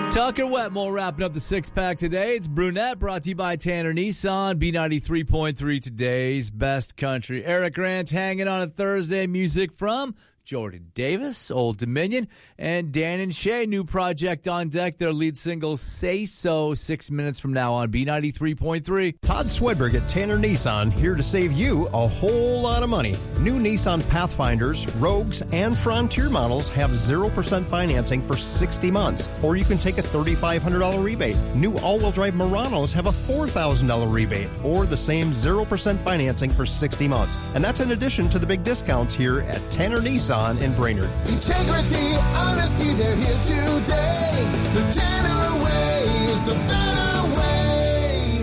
Tucker Wetmore wrapping up the six-pack today. It's Brunette, brought to you by Tanner Nissan. B93.3, today's best country. Eric Grant hanging on a Thursday. Music from Jordan Davis, Old Dominion, and Dan and Shay, new project on deck. Their lead single, Say So, 6 minutes from now on B93.3. Todd Swedberg at Tanner Nissan, here to save you a whole lot of money. New Nissan Pathfinders, Rogues, and Frontier models have 0% financing for 60 months, or you can take a $3,500 rebate. New all-wheel drive Muranos have a $4,000 rebate, or the same 0% financing for 60 months. And that's in addition to the big discounts here at Tanner Nissan in Brainerd. Integrity, honesty, they're here today. The Tanner way is the better way.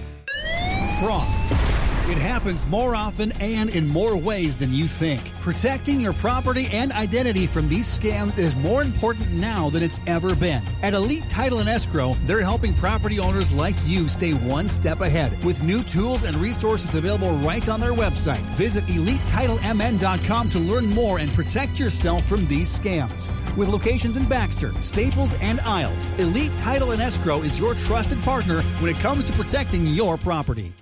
Fraud. It happens more often and in more ways than you think. Protecting your property and identity from these scams is more important now than it's ever been. At Elite Title and Escrow, they're helping property owners like you stay one step ahead with new tools and resources available right on their website. Visit EliteTitleMN.com to learn more and protect yourself from these scams. With locations in Baxter, Staples, and Isle, Elite Title and Escrow is your trusted partner when it comes to protecting your property.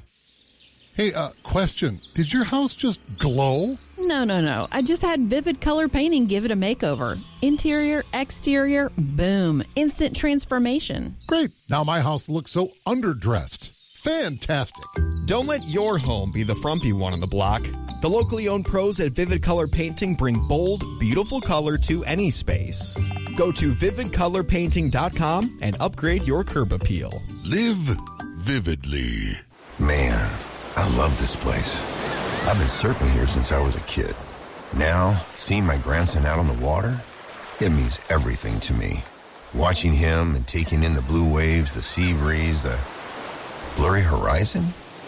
Hey, question. Did your house just glow? No. I just had Vivid Color Painting give it a makeover. Interior, exterior, boom. Instant transformation. Great. Now my house looks so underdressed. Fantastic. Don't let your home be the frumpy one on the block. The locally owned pros at Vivid Color Painting bring bold, beautiful color to any space. Go to vividcolorpainting.com and upgrade your curb appeal. Live vividly. Man, I love this place. I've been surfing here since I was a kid. Now, seeing my grandson out on the water, it means everything to me. Watching him and taking in the blue waves, the sea breeze, the blurry horizon.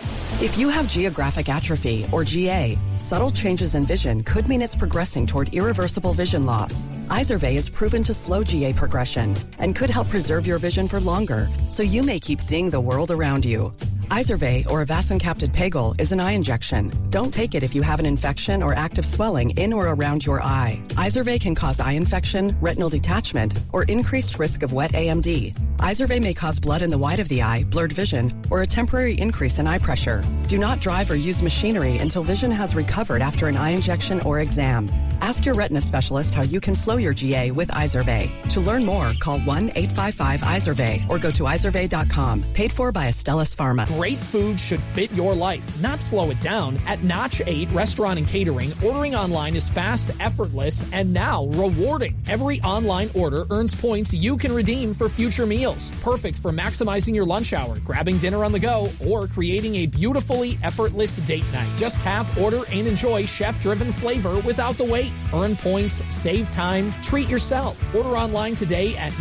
If you have geographic atrophy, or GA, subtle changes in vision could mean it's progressing toward irreversible vision loss. Izervay is proven to slow GA progression and could help preserve your vision for longer, so you may keep seeing the world around you. Izervay, or avacincaptad pegol, is an eye injection. Don't take it if you have an infection or active swelling in or around your eye. Izervay can cause eye infection, retinal detachment, or increased risk of wet AMD. Izervay may cause blood in the white of the eye, blurred vision, or a temporary increase in eye pressure. Do not drive or use machinery until vision has recovered after an eye injection or exam. Ask your retina specialist how you can slow your GA with Izervay. To learn more, call 1-855-IZERVAY or go to izervay.com. Paid for by Astellas Pharma. Great food should fit your life, not slow it down. At Notch 8 Restaurant and Catering, ordering online is fast, effortless, and now rewarding. Every online order earns points you can redeem for future meals. Perfect for maximizing your lunch hour, grabbing dinner on the go, or creating a beautifully effortless date night. Just tap, order, and enjoy chef-driven flavor without the wait. Earn points, save time, treat yourself. Order online today at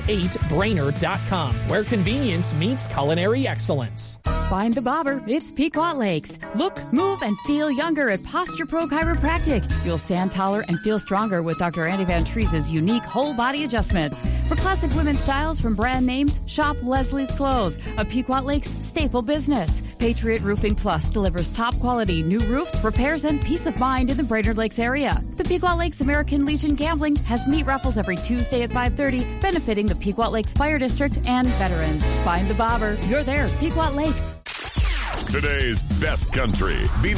notch8brainerd.com, where convenience meets culinary excellence. Find the bobber. It's Pequot Lakes. Look, move, and feel younger at Posture Pro Chiropractic. You'll stand taller and feel stronger with Dr. Andy Van Treese's unique whole body adjustments. For classic women's styles from brand names, shop Leslie's Clothes, a Pequot Lakes staple business. Patriot Roofing Plus delivers top quality new roofs, repairs, and peace of mind in the Brainerd Lakes area. The Pequot Lakes American Legion Gambling has meat raffles every Tuesday at 5:30, benefiting the Pequot Lakes Fire District and veterans. Find the bobber. You're there, Pequot Lakes. Today's best country,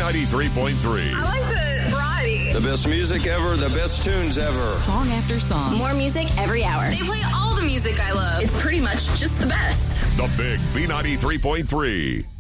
B93.3. I like the variety. The best music ever, the best tunes ever. Song after song. More music every hour. They play all the music I love. It's pretty much just the best. The big B93.3.